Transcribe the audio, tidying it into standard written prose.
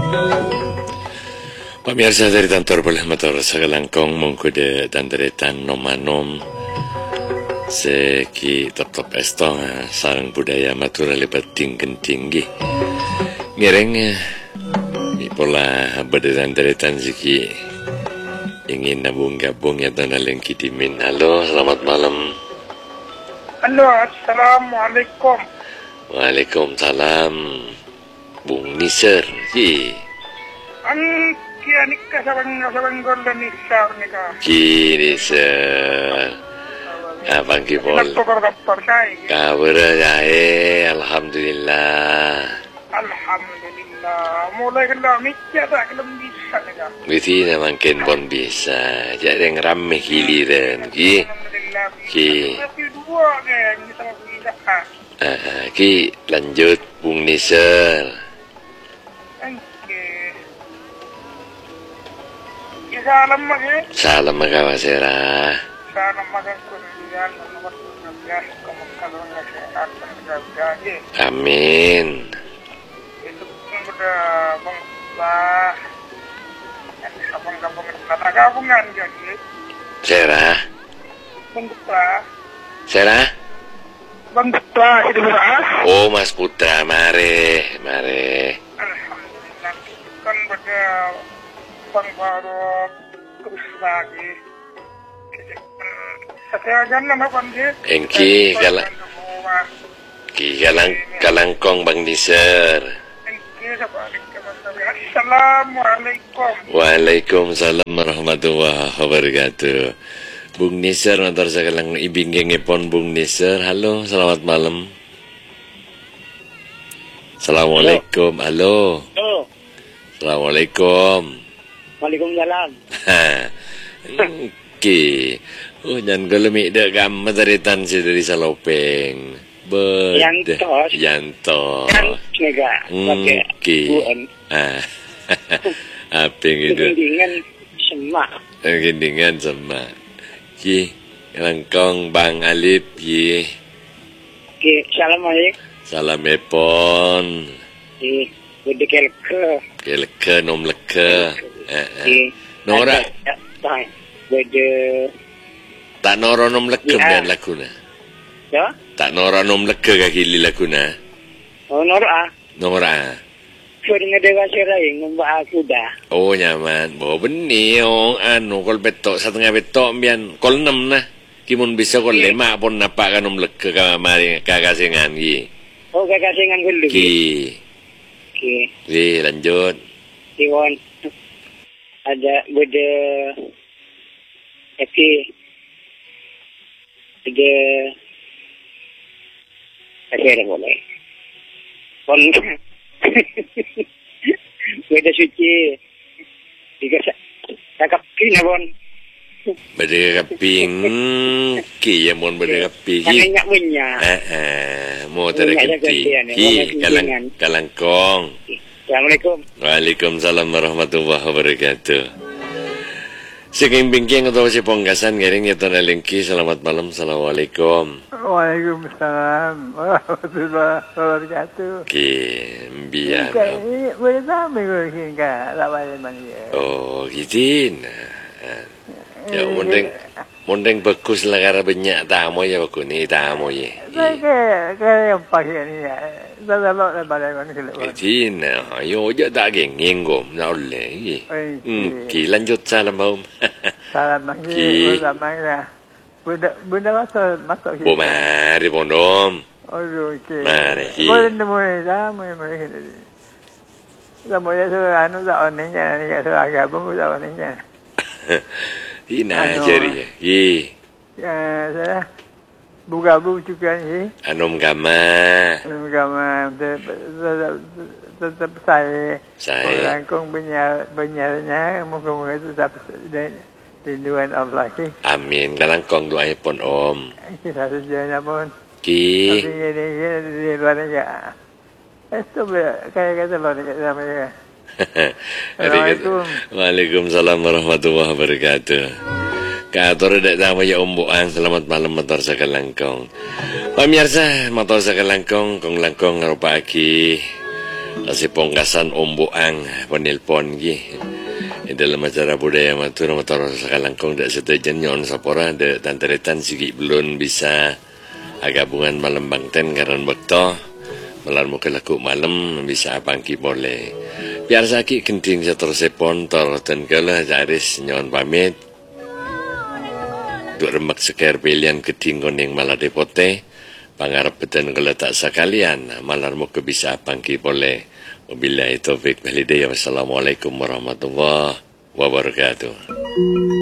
Pemirsa dari Tantor Boleh Motor Sagalangkong mengkuda dan deretan nomanom seki top estong sarang budaya matura lebat tinggi ngereng pola berderan deretan seki ingin nabung gabung ya dan aleng kitimin. Halo, selamat malam. Halo, assalamualaikum. Waalaikumsalam. Bung Nisar ki Kia nikah sabang golden nisar nikah. Ki Nisar abang ki pol Doktor saya. kabar ya alhamdulillah. Alhamdulillah. Mulai kena mikir tak belum bisa nikah. Witi makin pun bisa. Jadi yang ramai giliran ki Alhamdulillah. Ki. Tapi dua kan kita bisa. Ki lanjut Bung Nisar. Salam lagi. Salam makawasera. Salam lagi kemudian nomor 12 kemudian kesehatan lagi. Amin. Itu udah bangsa yang sabang-sabang kata gabungan jadi. Serah. Bangsa. Bangsa itu beras. Oh Mas Putra, mare. Alhamdulillah kan pada bang baru terus lagi. Saya jangan apa dia. Engki kalangkong Bang Nisar. Assalamualaikum. Waalaikumsalam warahmatullahi wabarakatuh. Bung Nisar motor sakalang ibinggengipon Bung Nisar. Halo, selamat malam. Assalamualaikum. Halo. Assalamualaikum. Waalaikumsalam. Ki. Oh, jangan gelemik dek gamma dari tansi dari Salopeng. Yanto. Nega. Ki. Apa gitu? Gendingan semak. Ki. Langkong Bang Alip. Ki. Assalamualaikum. Salam epon. Ki. Kelke. Nom leke. Nora. Tak nora nom leke dan lakuna. Ya? Tak nora nom leke kaki li lakuna. Oh, Nora. Sering ada wasira yang ngembak aku dah. Oh nyaman. Bawa benih anu kol betok setengah betok bian kol 6 nah. Kimun bisa kol 5 pun napak kan nom leke kamari kakasengan ki. Oh, kakasengan dulu. Ki. Lanjut. Iwan ada beda ada boleh pon beda suci tiga cakap kina pon Beda kaping ki yang mon beda kaping ki. Kanyak punya. Mau terkenti ki kalangkong. Assalamualaikum. Waalaikumsalam warahmatullahi wabarakatuh. Sekimbing atau si ponggasan garing ya tanah lengki. Selamat malam. Assalamualaikum. Waalaikumsalam warahmatullahi wabarakatuh. Ki biar. Ini boleh tahu mungkin kan lawan mana? Oh gitu. Ya mundeng bagus lah karena banyak tamu ya bagus ni tamu ya. Saya yang pakai ni ya. Saya lo le balai mana kilo. Cina, yo je tak geng gom, nak oleh. Ki lanjut salam om. Salam lagi, salam lagi. Bunda masuk. Oh mari pondom. Oh okey. Mari. Boleh boleh dah, boleh. Dah boleh anu dah onenya ni kat agak pun dah onenya. Ina jari. Ya, saya buka buku juga ni. Anom gama. Tetap saya. Langkong benyarnya moga-moga tetap rinduan Allah ki. Amin. Kalangkong doa pon om. Kita sejauhnya pun. Ki. Tapi ini di luar negara. Itu kayak kata luar negara sama ya. Assalamualaikum. Waalaikumsalam warahmatullahi wabarakatuh. Kator dak tamu ya omboan. Selamat malam motor sakalangkong. Pemirsa motor sakalangkong kong langkong ngarupa aki Asi pongkasan omboang penelpon gi. Dalam acara budaya matur motor sakalangkong dak setujan nyon sapora de tanteretan sigi belum bisa gabungan malam bangten karan bekto malam muka laku malam bisa pangki boleh. Biar sakit kenting setersepon tor tenkala jaris nyon pamit. Duk remak seker pilihan ketinggon yang malah depote. Pangarap beten geletak sekalian malam muka bisa pangki boleh. Wabillahi taufik wal hidayah. Wassalamualaikum warahmatullahi wabarakatuh.